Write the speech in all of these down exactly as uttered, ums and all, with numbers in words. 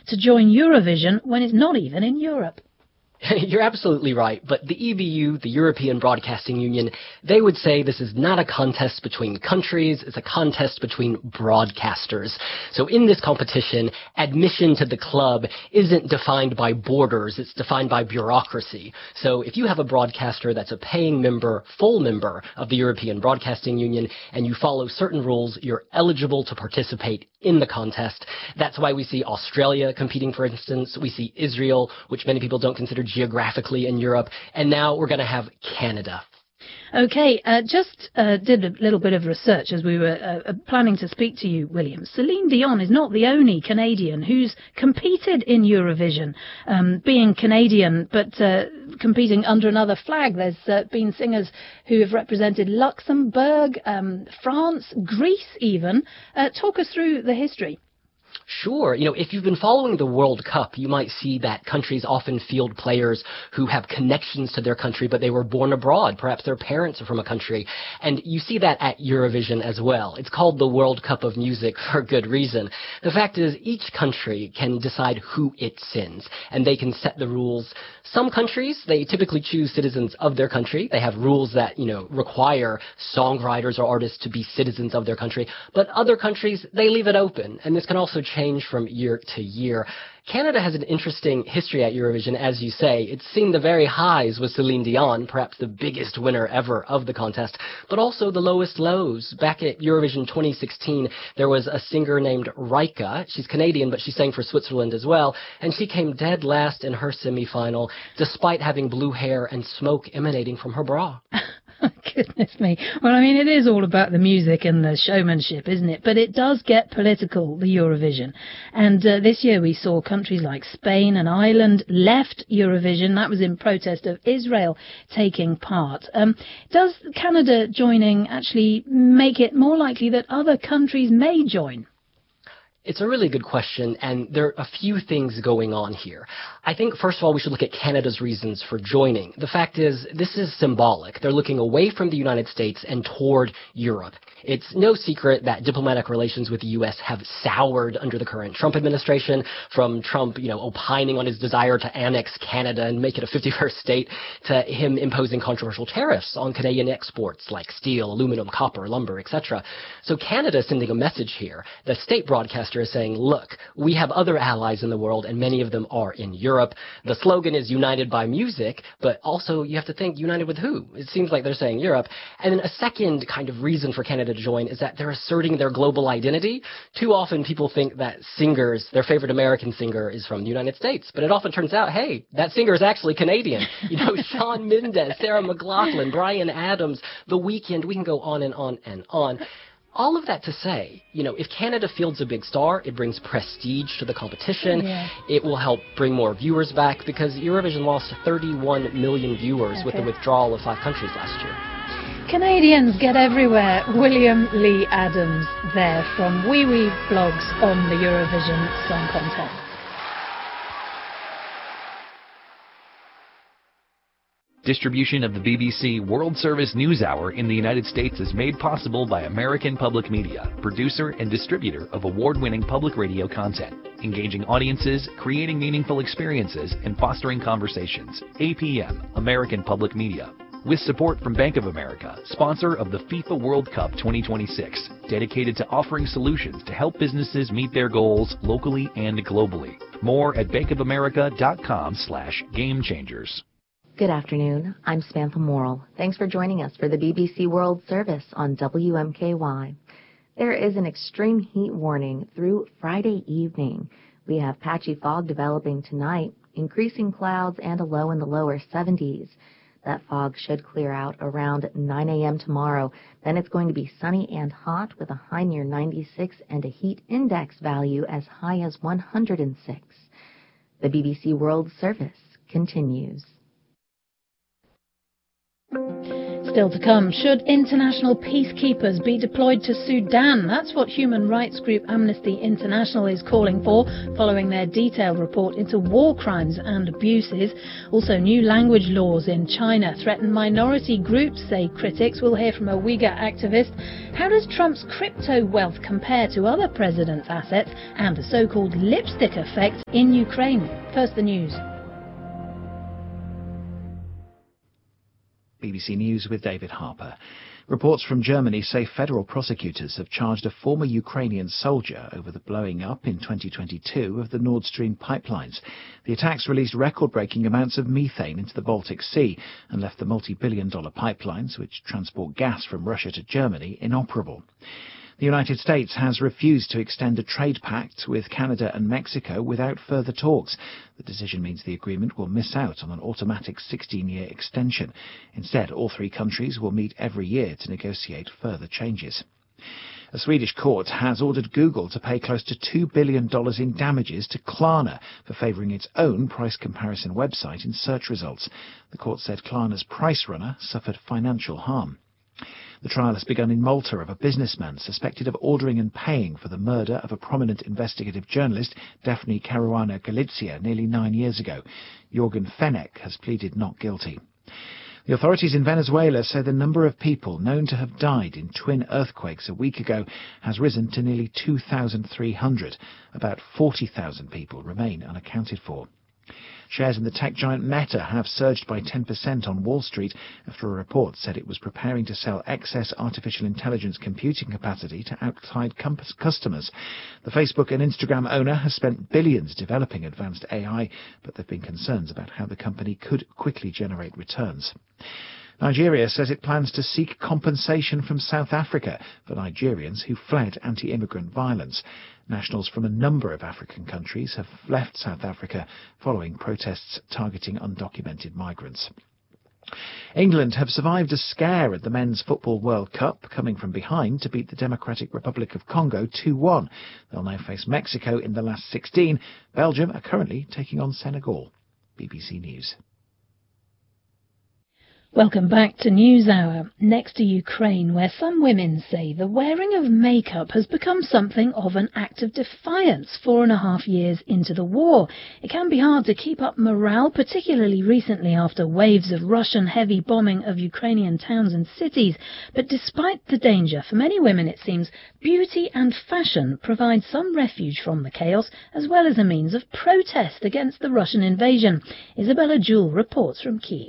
to join Eurovision when it's not even in Europe? You're absolutely right, but the E B U, the European Broadcasting Union, they would say this is not a contest between countries, it's a contest between broadcasters. So in this competition, admission to the club isn't defined by borders, it's defined by bureaucracy. So if you have a broadcaster that's a paying member, full member of the European Broadcasting Union, and you follow certain rules, you're eligible to participate in the contest. That's why we see Australia competing, for instance. We see Israel, which many people don't consider geographically in Europe. And now we're going to have Canada. Okay, uh, just uh, did a little bit of research as we were uh, planning to speak to you, William. Celine Dion is not the only Canadian who's competed in Eurovision, um, being Canadian, but uh, competing under another flag. There's uh, been singers who have represented Luxembourg, um, France, Greece even. Uh, talk us through the history. Sure. You know, if you've been following the World Cup, you might see that countries often field players who have connections to their country, but they were born abroad. Perhaps their parents are from a country. And you see that at Eurovision as well. It's called the World Cup of Music for good reason. The fact is, each country can decide who it sends, and they can set the rules. Some countries, they typically choose citizens of their country. They have rules that, you know, require songwriters or artists to be citizens of their country. But other countries, they leave it open. And this can also change from year to year. Canada has an interesting history at Eurovision, as you say. It's seen the very highs with Celine Dion, perhaps the biggest winner ever of the contest, but also the lowest lows. Back at Eurovision twenty sixteen, there was a singer named Raika. She's Canadian, but she sang for Switzerland as well, and she came dead last in her semifinal, despite having blue hair and smoke emanating from her bra. Goodness me. Well, I mean, it is all about the music and the showmanship, isn't it? But it does get political, the Eurovision. And uh, this year we saw countries like Spain and Ireland left Eurovision. That was in protest of Israel taking part. Um, does Canada joining actually make it more likely that other countries may join? It's a really good question, and there are a few things going on here. I think, first of all, we should look at Canada's reasons for joining. The fact is, this is symbolic. They're looking away from the United States and toward Europe. It's no secret that diplomatic relations with the U S have soured under the current Trump administration, from Trump, you know, opining on his desire to annex Canada and make it a fifty-first state, to him imposing controversial tariffs on Canadian exports like steel, aluminum, copper, lumber, et cetera. So Canada is sending a message here. The state broadcaster is saying, look, we have other allies in the world, and many of them are in Europe. The slogan is united by music, but also you have to think united with who? It seems like they're saying Europe. And then a second kind of reason for Canada to join is that they're asserting their global identity. Too often people think that singers, their favorite American singer is from the United States, but it often turns out, hey, that singer is actually Canadian. You know, Shawn Mendes, Sarah McLachlan, Bryan Adams, The Weeknd, we can go on and on and on. All of that to say, you know, if Canada fields a big star, it brings prestige to the competition. Yeah. It will help bring more viewers back, because Eurovision lost thirty-one million viewers okay. with the withdrawal of five countries last year. Canadians get everywhere. William Lee Adams there from Wee Wee Blogs on the Eurovision Song Contest. Distribution of the B B C World Service News Hour in the United States is made possible by American Public Media, producer and distributor of award-winning public radio content, engaging audiences, creating meaningful experiences, and fostering conversations. A P M, American Public Media. With support from Bank of America, sponsor of the FIFA World Cup twenty twenty-six, dedicated to offering solutions to help businesses meet their goals locally and globally. More at bankofamerica.com slash game changers. Good afternoon. I'm Samantha Morrill. Thanks for joining us for the B B C World Service on W M K Y. There is an extreme heat warning through Friday evening. We have patchy fog developing tonight, increasing clouds and a low in the lower seventies. That fog should clear out around nine a.m. tomorrow. Then it's going to be sunny and hot with a high near ninety-six and a heat index value as high as one hundred six. The B B C World Service continues. Still to come, should international peacekeepers be deployed to Sudan? That's what human rights group Amnesty International is calling for, following their detailed report into war crimes and abuses. Also, new language laws in China threaten minority groups, say critics. We'll hear from a Uyghur activist. How does Trump's crypto wealth compare to other presidents' assets, and the so-called lipstick effect in Ukraine? First, the news. B B C News with David Harper. Reports from Germany say federal prosecutors have charged a former Ukrainian soldier over the blowing up in twenty twenty-two of the Nord Stream pipelines. The attacks released record-breaking amounts of methane into the Baltic Sea and left the multi-billion dollar pipelines, which transport gas from Russia to Germany, inoperable. The United States has refused to extend a trade pact with Canada and Mexico without further talks. The decision means the agreement will miss out on an automatic sixteen-year extension. Instead, all three countries will meet every year to negotiate further changes. A Swedish court has ordered Google to pay close to two billion dollars in damages to Klarna for favouring its own price comparison website in search results. The court said Klarna's Price Runner suffered financial harm. The trial has begun in Malta of a businessman suspected of ordering and paying for the murder of a prominent investigative journalist, Daphne Caruana Galizia, nearly nine years ago. Jorgen Fenech has pleaded not guilty. The authorities in Venezuela say the number of people known to have died in twin earthquakes a week ago has risen to nearly two thousand three hundred. About forty thousand people remain unaccounted for. Shares in the tech giant Meta have surged by ten percent on Wall Street after a report said it was preparing to sell excess artificial intelligence computing capacity to outside customers. The Facebook and Instagram owner has spent billions developing advanced A I, but there have been concerns about how the company could quickly generate returns. Nigeria says it plans to seek compensation from South Africa for Nigerians who fled anti-immigrant violence. Nationals from a number of African countries have left South Africa following protests targeting undocumented migrants. England have survived a scare at the Men's Football World Cup, coming from behind to beat the Democratic Republic of Congo two one. They'll now face Mexico in the last sixteen. Belgium are currently taking on Senegal. B B C News. Welcome back to NewsHour. Next to Ukraine, where some women say the wearing of makeup has become something of an act of defiance four and a half years into the war. It can be hard to keep up morale, particularly recently after waves of Russian heavy bombing of Ukrainian towns and cities. But despite the danger, for many women it seems beauty and fashion provide some refuge from the chaos, as well as a means of protest against the Russian invasion. Isabella Jewell reports from Kyiv.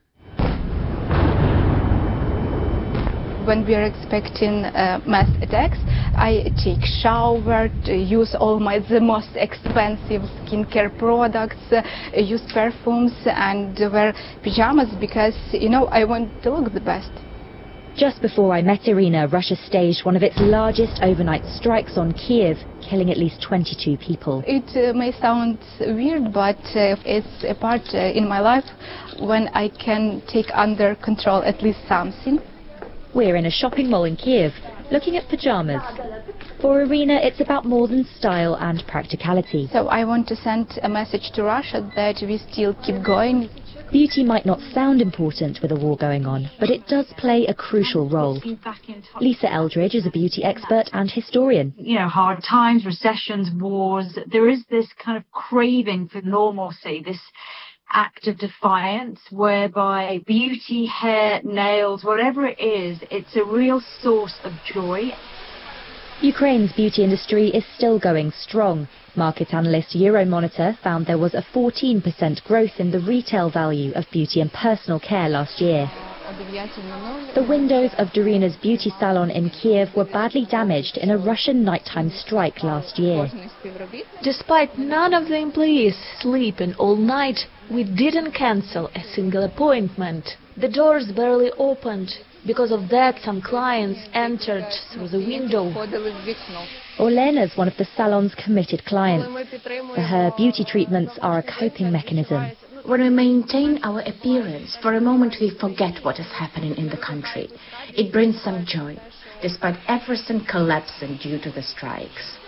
When we are expecting uh, mass attacks, I take shower, use all my the most expensive skincare products, uh, use perfumes, and wear pajamas because, you know, I want to look the best. Just before I met Irina, Russia staged one of its largest overnight strikes on Kyiv, killing at least twenty-two people. It uh, may sound weird, but uh, it's a part uh, in my life when I can take under control at least something. We're in a shopping mall in Kyiv, looking at pajamas. For Irina, it's about more than style and practicality. So I want to send a message to Russia that we still keep going. Beauty might not sound important with a war going on, but it does play a crucial role. Lisa Eldridge is a beauty expert and historian. You know, hard times, recessions, wars, there is this kind of craving for normalcy, this act of defiance whereby beauty, hair, nails, whatever it is, it's a real source of joy. Ukraine's beauty industry is still going strong. Market analyst Euromonitor found there was a fourteen percent growth in the retail value of beauty and personal care last year. The windows of Darina's beauty salon in Kyiv were badly damaged in a Russian nighttime strike last year. Despite none of the employees sleeping all night, we didn't cancel a single appointment. The doors barely opened. Because of that, some clients entered through the window. Olena's one of the salon's committed clients. For her, beauty treatments are a coping mechanism. When we maintain our appearance, for a moment we forget what is happening in the country. It brings some joy, despite everything collapsing due to the strikes.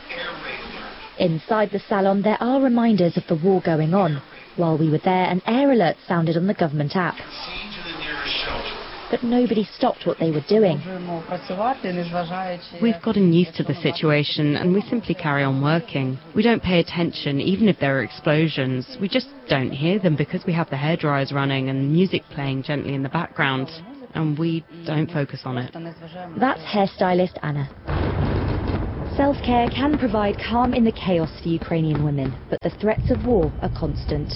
Inside the salon, there are reminders of the war going on. While we were there, an air alert sounded on the government app. but nobody stopped what they were doing. We've gotten used to the situation and we simply carry on working. We don't pay attention even if there are explosions. We just don't hear them because we have the hairdryers running and music playing gently in the background, and we don't focus on it. That's hairstylist Anna. Self-care can provide calm in the chaos for Ukrainian women, but the threats of war are constant.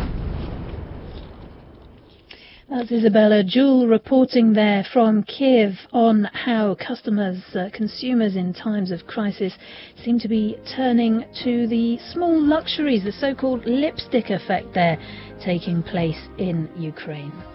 That's Isabella Jewell reporting there from Kiev on how customers, uh, consumers in times of crisis seem to be turning to the small luxuries, the so-called lipstick effect there taking place in Ukraine.